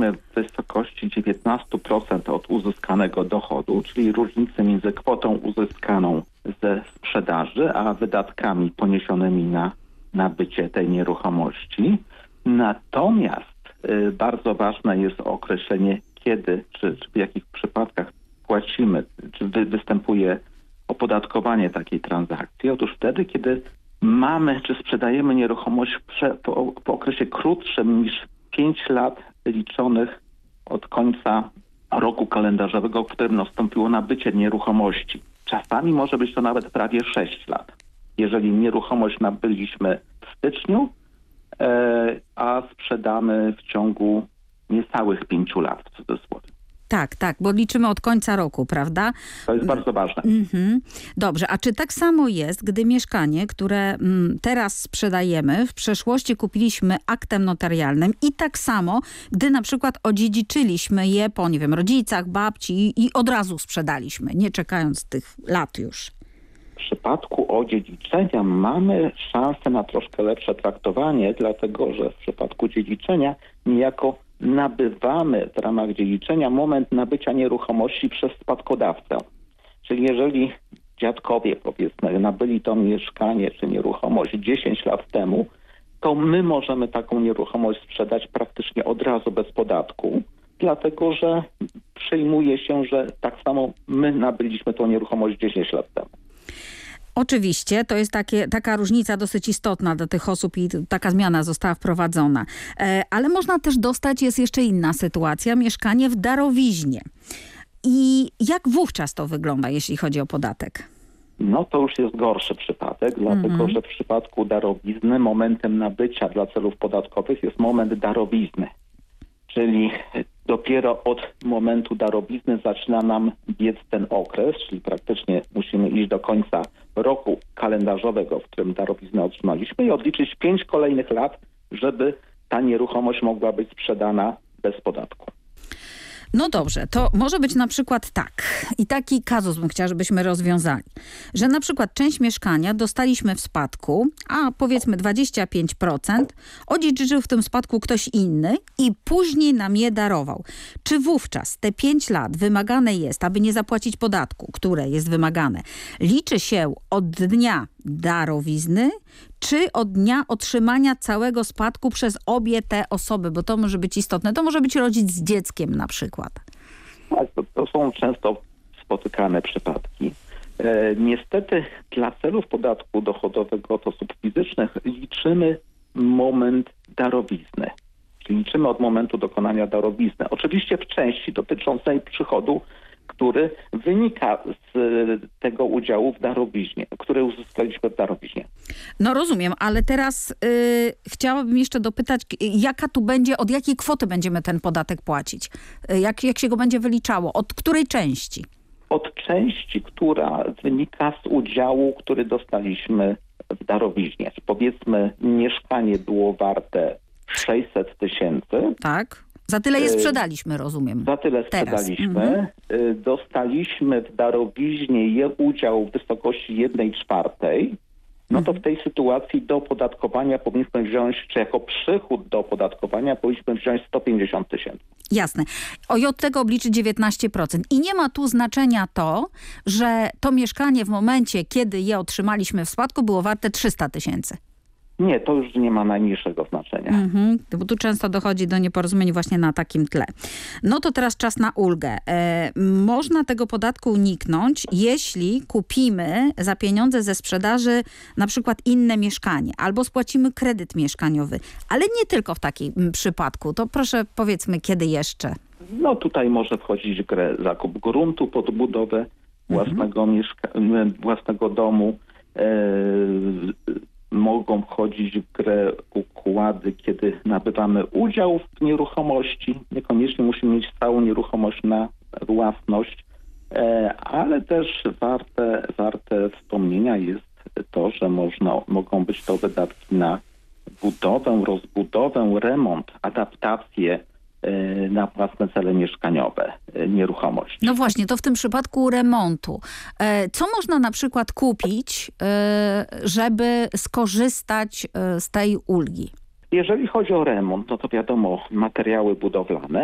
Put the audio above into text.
odliczamy w wysokości 19% od uzyskanego dochodu, czyli różnicę między kwotą uzyskaną ze sprzedaży, a wydatkami poniesionymi na nabycie tej nieruchomości. Natomiast bardzo ważne jest określenie, kiedy, czy w jakich przypadkach płacimy, czy występuje opodatkowanie takiej transakcji. Otóż wtedy, kiedy mamy, czy sprzedajemy nieruchomość po okresie krótszym niż 5 lat liczonych od końca roku kalendarzowego, w którym nastąpiło nabycie nieruchomości. Czasami może być to nawet prawie 6 lat. Jeżeli nieruchomość nabyliśmy w styczniu, a sprzedamy w ciągu niecałych 5 lat, w cudzysłowie. Tak, bo liczymy od końca roku, prawda? To jest bardzo ważne. Dobrze, a czy tak samo jest, gdy mieszkanie, które teraz sprzedajemy, w przeszłości kupiliśmy aktem notarialnym i tak samo, gdy na przykład odziedziczyliśmy je po, nie wiem, rodzicach, babci i od razu sprzedaliśmy, nie czekając tych lat już? W przypadku odziedziczenia mamy szansę na troszkę lepsze traktowanie, dlatego że w przypadku dziedziczenia niejako nabywamy w ramach dziedziczenia moment nabycia nieruchomości przez spadkodawcę. Czyli jeżeli dziadkowie, powiedzmy, nabyli to mieszkanie czy nieruchomość 10 lat temu, to my możemy taką nieruchomość sprzedać praktycznie od razu bez podatku, dlatego że przyjmuje się, że tak samo my nabyliśmy tą nieruchomość 10 lat temu. Oczywiście, to jest taka różnica dosyć istotna dla tych osób i taka zmiana została wprowadzona. Ale można też dostać, jest jeszcze inna sytuacja, mieszkanie w darowiźnie. I jak wówczas to wygląda, jeśli chodzi o podatek? No to już jest gorszy przypadek, dlatego że w przypadku darowizny momentem nabycia dla celów podatkowych jest moment darowizny. Czyli dopiero od momentu darowizny zaczyna nam biec ten okres, czyli praktycznie musimy iść do końca roku kalendarzowego, w którym darowiznę otrzymaliśmy i odliczyć 5 kolejnych lat, żeby ta nieruchomość mogła być sprzedana bez podatku. No dobrze, to może być na przykład tak. I taki kazus bym chciała, żebyśmy rozwiązali. Że na przykład część mieszkania dostaliśmy w spadku, a powiedzmy 25%, odziedziczył w tym spadku ktoś inny i później nam je darował. Czy wówczas te 5 lat wymagane jest, aby nie zapłacić podatku, które jest wymagane, liczy się od dnia darowizny, czy od dnia otrzymania całego spadku przez obie te osoby? Bo to może być istotne. To może być rodzic z dzieckiem na przykład. Tak, to są często spotykane przypadki. Niestety dla celów podatku dochodowego od osób fizycznych liczymy moment darowizny. Czyli liczymy od momentu dokonania darowizny. Oczywiście w części dotyczącej przychodu, który wynika z tego udziału w darowiźnie, który uzyskaliśmy w darowiźnie. No rozumiem, ale teraz chciałabym jeszcze dopytać, jaka tu będzie, od jakiej kwoty będziemy ten podatek płacić? Jak się go będzie wyliczało? Od której części? Od części, która wynika z udziału, który dostaliśmy w darowiźnie. Powiedzmy, mieszkanie było warte 600 000. Tak. Za tyle je sprzedaliśmy, rozumiem. Za tyle sprzedaliśmy. Dostaliśmy w darowiźnie udział w wysokości 1/4. No to w tej sytuacji do opodatkowania powinniśmy wziąć, czy jako przychód do opodatkowania powinniśmy wziąć 150 000. Jasne. I od tego obliczyć 19%. I nie ma tu znaczenia to, że to mieszkanie w momencie, kiedy je otrzymaliśmy w spadku, było warte 300 000. Nie, to już nie ma najmniejszego znaczenia. Bo tu często dochodzi do nieporozumień właśnie na takim tle. No to teraz czas na ulgę. Można tego podatku uniknąć, jeśli kupimy za pieniądze ze sprzedaży na przykład inne mieszkanie albo spłacimy kredyt mieszkaniowy. Ale nie tylko w takim przypadku. To proszę powiedzmy, kiedy jeszcze? No tutaj może wchodzić w grę zakup gruntu pod budowę własnego domu. Mogą wchodzić w grę układy, kiedy nabywamy udział w nieruchomości. Niekoniecznie musimy mieć całą nieruchomość na własność, ale też warte wspomnienia jest to, że mogą być to wydatki na budowę, rozbudowę, remont, adaptację na własne cele mieszkaniowe nieruchomości. No właśnie, to w tym przypadku remontu. Co można na przykład kupić, żeby skorzystać z tej ulgi? Jeżeli chodzi o remont, no to wiadomo, materiały budowlane,